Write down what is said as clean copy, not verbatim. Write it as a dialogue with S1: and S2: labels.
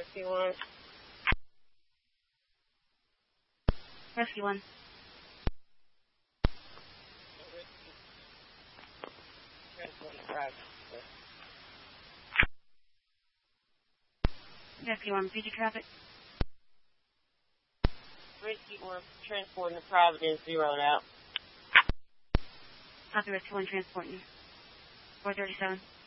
S1: Rescue 1.
S2: Rescue 1. Rescue 1, PG traffic.
S1: Rescue 1, transporting to Providence, zeroed out.
S2: Copy, Rescue 1, transporting. 437.